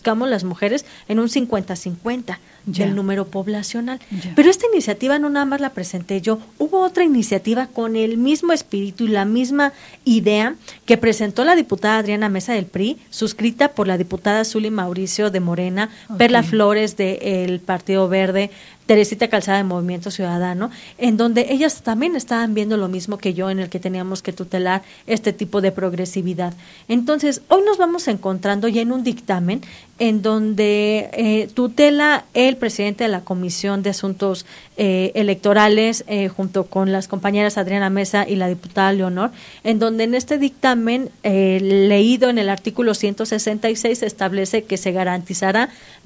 buscamos las mujeres en un 50-50 del número poblacional. Ya. Pero esta iniciativa no nada más la presenté yo, hubo otra iniciativa con el mismo espíritu y la misma idea que presentó la diputada Adriana Mesa del PRI, suscrita por la diputada Zuli Mauricio de Morena, Perla Flores del Partido Verde, Teresita Calzada de Movimiento Ciudadano, en donde ellas también estaban viendo lo mismo que yo, en el que teníamos que tutelar este tipo de progresividad. Entonces, hoy nos vamos encontrando ya en un dictamen en donde tutela el presidente de la Comisión de Asuntos Electorales, junto con las compañeras Adriana Mesa y la diputada Leonor, en donde en este dictamen, leído en el artículo 166, establece que se garantizará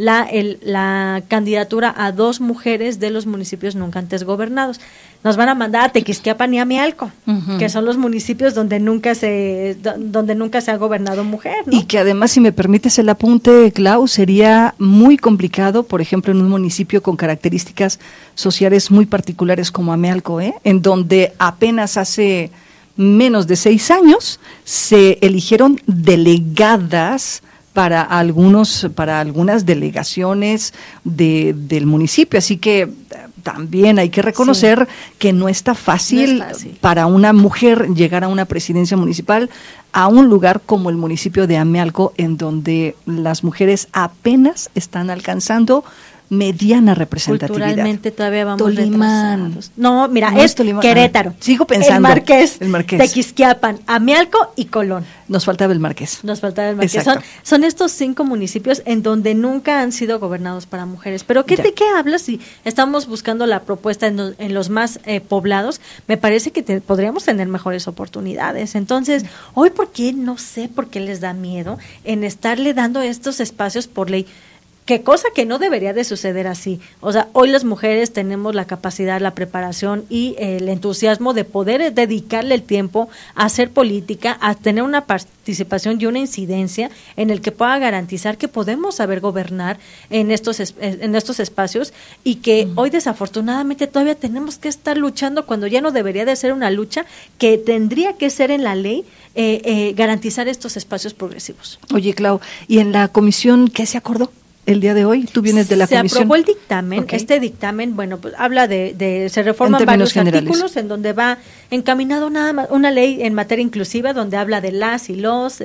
la candidatura a 2 mujeres de los municipios nunca antes gobernados. Nos van a mandar a Tequisquiapan y a Mialco, que son los municipios donde nunca se ha gobernado mujer, ¿no? Y que además, si me permites el apunte, Clau, sería muy complicado, por ejemplo, en un municipio con características sociales muy particulares como Amealco, en donde apenas hace menos de 6 años se eligieron delegadas para algunas delegaciones del municipio, así que también hay que reconocer que no está fácil para una mujer llegar a una presidencia municipal a un lugar como el municipio de Amealco, en donde las mujeres apenas están alcanzando mediana representatividad. Culturalmente todavía vamos Tolimán. retrasados. No, mira, No es Tolimán. Querétaro. Sigo pensando. El Marqués. Tequisquiapan, Amealco y Colón. Nos faltaba el Marqués. Son estos 5 municipios en donde nunca han sido gobernados para mujeres. Pero ¿de qué hablas? Si estamos buscando la propuesta en los más poblados, me parece que podríamos tener mejores oportunidades. Entonces, hoy, ¿por qué? No sé por qué les da miedo en estarle dando estos espacios por ley. Qué cosa que no debería de suceder así. O sea, hoy las mujeres tenemos la capacidad, la preparación y el entusiasmo de poder dedicarle el tiempo a hacer política, a tener una participación y una incidencia en el que pueda garantizar que podemos saber gobernar en estos espacios, y que hoy desafortunadamente todavía tenemos que estar luchando cuando ya no debería de ser una lucha, que tendría que ser en la ley garantizar estos espacios progresivos. Oye, Clau, ¿y en la comisión qué se acordó el día de hoy? Tú vienes de la comisión. Se aprobó el dictamen. Okay. Este dictamen, bueno, pues habla se reforman varios artículos en donde va encaminado nada más una ley en materia inclusiva, donde habla de las y los,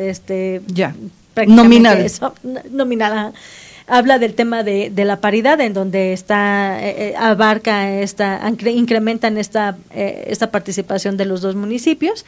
nominal. Nominal. Habla del tema de la paridad, en donde abarca incrementan esta participación de los 2 municipios.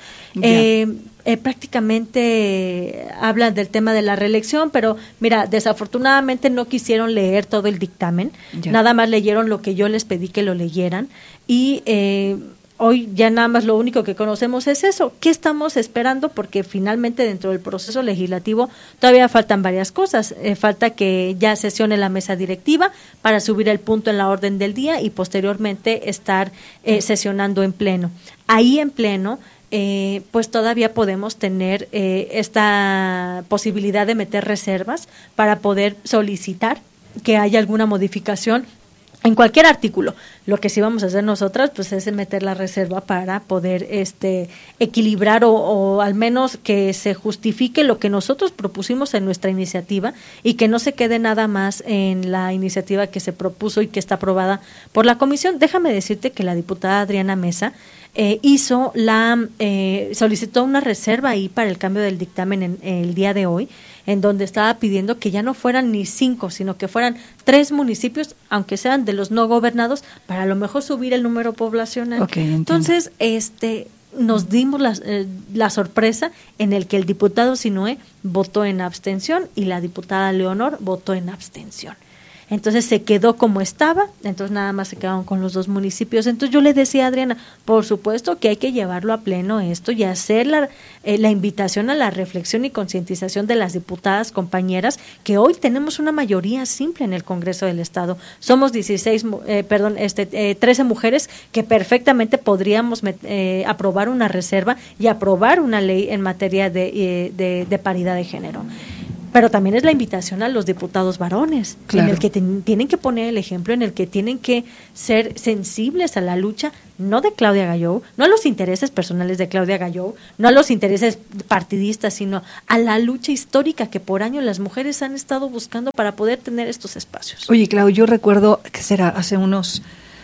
Prácticamente habla del tema de la reelección, pero mira, desafortunadamente no quisieron leer todo el dictamen, nada más leyeron lo que yo les pedí que lo leyeran, y hoy ya nada más lo único que conocemos es eso. ¿Qué estamos esperando? Porque finalmente dentro del proceso legislativo todavía faltan varias cosas. Falta que ya sesione la mesa directiva para subir el punto en la orden del día y posteriormente estar sesionando en pleno. Ahí en pleno, pues todavía podemos tener esta posibilidad de meter reservas para poder solicitar que haya alguna modificación en cualquier artículo. Lo que sí vamos a hacer nosotras, pues, es meter la reserva para poder equilibrar o al menos que se justifique lo que nosotros propusimos en nuestra iniciativa, y que no se quede nada más en la iniciativa que se propuso y que está aprobada por la comisión. Déjame decirte que la diputada Adriana Mesa solicitó una reserva ahí para el cambio del dictamen el día de hoy, en donde estaba pidiendo que ya no fueran ni 5, sino que fueran 3 municipios, aunque sean de los no gobernados, para a lo mejor subir el número poblacional. Okay, entonces, nos dimos la sorpresa en el que el diputado Sinoé votó en abstención y la diputada Leonor votó en abstención. Entonces se quedó como estaba, entonces nada más se quedaron con los 2 municipios. Entonces yo le decía a Adriana, por supuesto que hay que llevarlo a pleno esto y hacer la invitación a la reflexión y concientización de las diputadas compañeras, que hoy tenemos una mayoría simple en el Congreso del Estado. Somos 13 mujeres que perfectamente podríamos aprobar una reserva y aprobar una ley en materia de paridad de género. pero también es la invitación a los diputados varones, claro, en el que tienen que poner el ejemplo, en el que tienen que ser sensibles a la lucha, no de Claudia Gallou, no a los intereses personales de Claudia Gallou, no a los intereses partidistas, sino a la lucha histórica que por años las mujeres han estado buscando para poder tener estos espacios. Oye, Clau, yo recuerdo que será hace unos,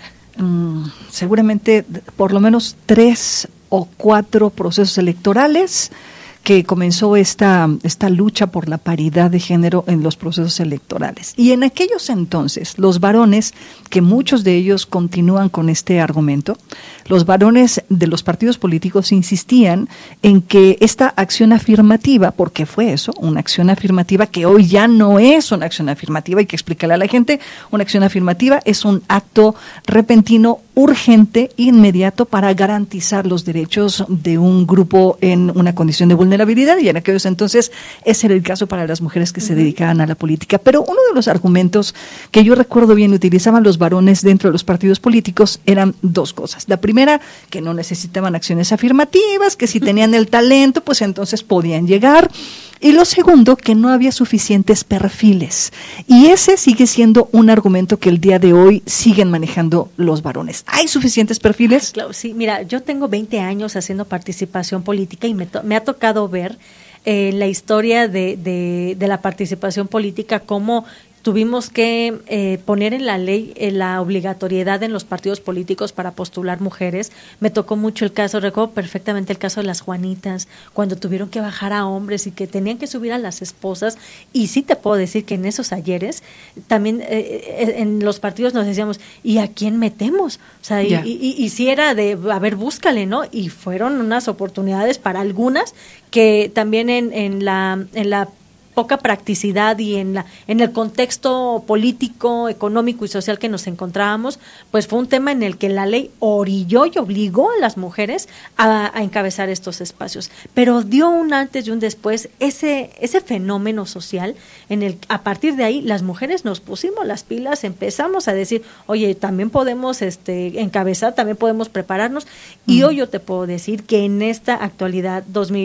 seguramente por lo menos 3 o 4 procesos electorales que comenzó esta lucha por la paridad de género en los procesos electorales. Y en aquellos entonces, los varones, que muchos de ellos continúan con este argumento, los varones de los partidos políticos insistían en que esta acción afirmativa, porque fue eso, una acción afirmativa que hoy ya no es una acción afirmativa, hay que explicarle a la gente, una acción afirmativa es un acto repentino, urgente, inmediato para garantizar los derechos de un grupo en una condición de vulnerabilidad, y en aquellos entonces ese era el caso para las mujeres que se dedicaban a la política. Pero uno de los argumentos que yo recuerdo bien utilizaban los varones dentro de los partidos políticos eran 2 cosas. La primera, que no necesitaban acciones afirmativas, que si tenían el talento, pues entonces podían llegar. Y lo segundo, que no había suficientes perfiles. Y ese sigue siendo un argumento que el día de hoy siguen manejando los varones. ¿Hay suficientes perfiles? Ay, claro, sí, mira, yo tengo 20 años haciendo participación política y me ha tocado ver la historia de la participación política, cómo tuvimos que poner en la ley la obligatoriedad en los partidos políticos para postular mujeres. Me tocó mucho el caso, recuerdo perfectamente el caso de las Juanitas, cuando tuvieron que bajar a hombres y que tenían que subir a las esposas. Y sí te puedo decir que en esos ayeres también en los partidos nos decíamos, ¿y a quién metemos? O sea, y si era de, a ver, búscale, ¿no? Y fueron unas oportunidades para algunas que también en la poca practicidad y en el contexto político, económico y social que nos encontrábamos, pues fue un tema en el que la ley orilló y obligó a las mujeres a encabezar estos espacios. Pero dio un antes y un después ese fenómeno social en el a partir de ahí las mujeres nos pusimos las pilas, empezamos a decir, oye, también podemos encabezar, también podemos prepararnos. Y hoy yo te puedo decir que en esta actualidad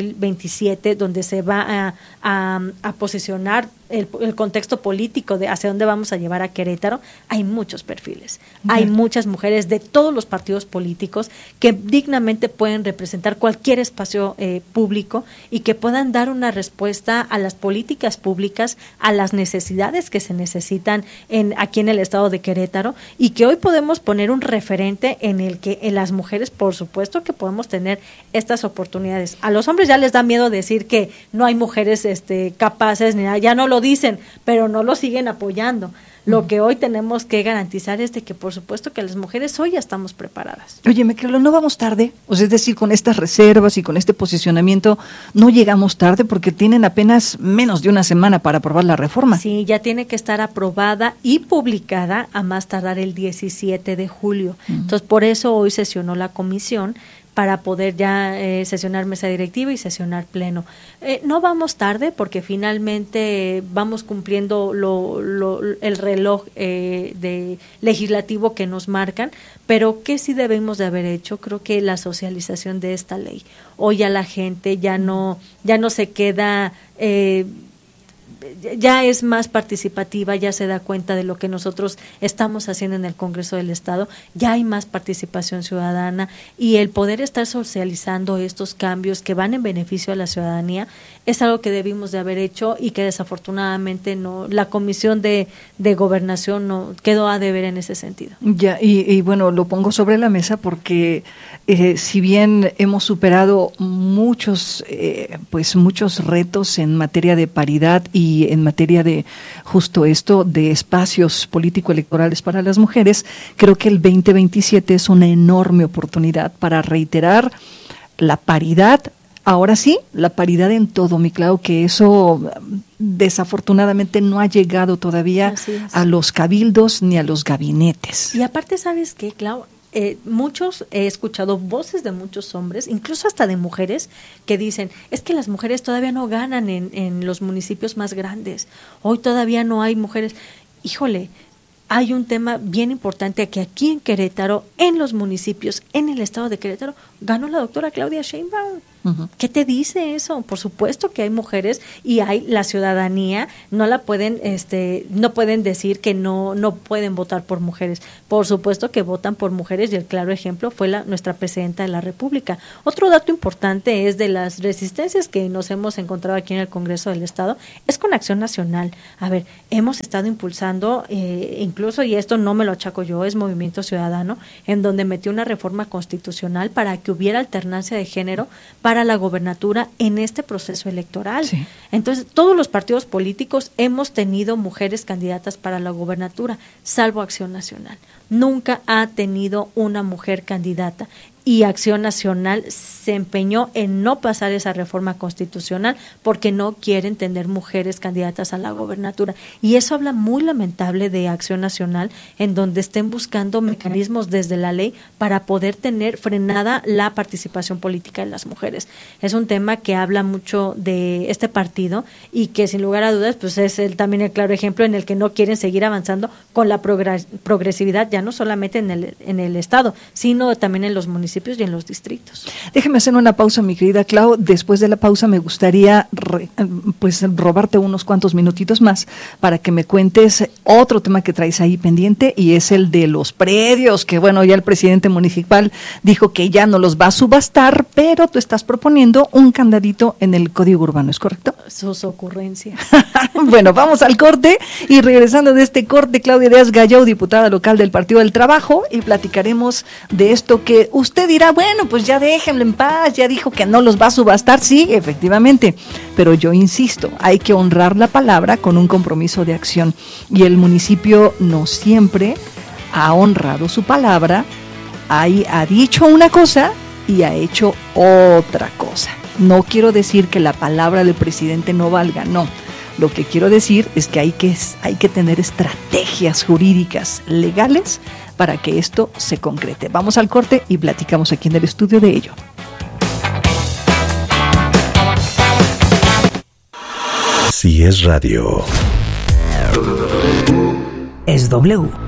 2027, donde se va a posicionar el contexto político de hacia dónde vamos a llevar a Querétaro, hay muchos perfiles, hay muchas mujeres de todos los partidos políticos que dignamente pueden representar cualquier espacio público y que puedan dar una respuesta a las políticas públicas, a las necesidades que se necesitan aquí en el estado de Querétaro, y que hoy podemos poner un referente en el que en las mujeres, por supuesto, que podemos tener estas oportunidades. A los hombres ya les da miedo decir que no hay mujeres capaces, ni nada, ya no lo dicen, pero no lo siguen apoyando. Lo que hoy tenemos que garantizar es de que, por supuesto, que las mujeres hoy ya estamos preparadas. Oye, Micaela, ¿no vamos tarde? O sea, es decir, con estas reservas y con este posicionamiento, ¿no llegamos tarde? Porque tienen apenas menos de una semana para aprobar la reforma. Sí, ya tiene que estar aprobada y publicada a más tardar el 17 de julio. Entonces, por eso hoy sesionó la comisión para poder ya sesionar mesa directiva y sesionar pleno. No vamos tarde porque finalmente vamos cumpliendo el reloj de legislativo que nos marcan, pero ¿qué sí debemos de haber hecho? Creo que la socialización de esta ley. Hoy ya la gente ya no se queda... ya es más participativa, ya se da cuenta de lo que nosotros estamos haciendo en el Congreso del Estado, ya hay más participación ciudadana, y el poder estar socializando estos cambios que van en beneficio a la ciudadanía es algo que debimos de haber hecho y que desafortunadamente no, la Comisión de Gobernación no quedó a deber en ese sentido. Ya, y bueno, lo pongo sobre la mesa porque si bien hemos superado muchos retos en materia de paridad y en materia de justo esto, de espacios político-electorales para las mujeres, creo que el 2027 es una enorme oportunidad para reiterar la paridad. Ahora sí, la paridad en todo, mi Clau, que eso desafortunadamente no ha llegado todavía a los cabildos ni a los gabinetes. Y aparte, ¿sabes qué, Clau? He escuchado voces de muchos hombres, incluso hasta de mujeres, que dicen, es que las mujeres todavía no ganan en los municipios más grandes, hoy todavía no hay mujeres. Híjole, hay un tema bien importante que aquí en Querétaro, en los municipios, en el estado de Querétaro, ganó la doctora Claudia Sheinbaum. Uh-huh. ¿Qué te dice eso? Por supuesto que hay mujeres y hay la ciudadanía, no la pueden, no pueden decir que no pueden votar por mujeres. Por supuesto que votan por mujeres y el claro ejemplo fue nuestra presidenta de la República. Otro dato importante es de las resistencias que nos hemos encontrado aquí en el Congreso del Estado, es con Acción Nacional. A ver, hemos estado impulsando, incluso, y esto no me lo achaco yo, es Movimiento Ciudadano, en donde metió una reforma constitucional para que hubiera alternancia de género para la gobernatura en este proceso electoral. Sí. Entonces, todos los partidos políticos hemos tenido mujeres candidatas para la gobernatura, salvo Acción Nacional. Nunca ha tenido una mujer candidata. Y Acción Nacional se empeñó en no pasar esa reforma constitucional porque no quieren tener mujeres candidatas a la gobernatura. Y eso habla muy lamentable de Acción Nacional, en donde estén buscando mecanismos desde la ley para poder tener frenada la participación política de las mujeres. Es un tema que habla mucho de este partido y que sin lugar a dudas pues es también el claro ejemplo en el que no quieren seguir avanzando con la progresividad, ya no solamente en el Estado, sino también en los municipios y en los distritos. Déjeme hacer una pausa, mi querida Clau. Después de la pausa me gustaría robarte unos cuantos minutitos más para que me cuentes otro tema que traes ahí pendiente, y es el de los predios, que bueno, ya el presidente municipal dijo que ya no los va a subastar, pero tú estás proponiendo un candadito en el Código Urbano, ¿es correcto? Sus ocurrencias. Bueno, vamos al corte, y regresando de este corte, Claudia Díaz Gallau, diputada local del Partido del Trabajo, y platicaremos de esto que usted dirá, bueno, pues ya déjenlo en paz, ya dijo que no los va a subastar. Sí, efectivamente, pero yo insisto, hay que honrar la palabra con un compromiso de acción, y el municipio no siempre ha honrado su palabra, ha dicho una cosa y ha hecho otra cosa. No quiero decir que la palabra del presidente no valga, no. Lo que quiero decir es que hay que tener estrategias jurídicas, legales, para que esto se concrete. Vamos al corte y platicamos aquí en el estudio de ello. Si es radio, es W.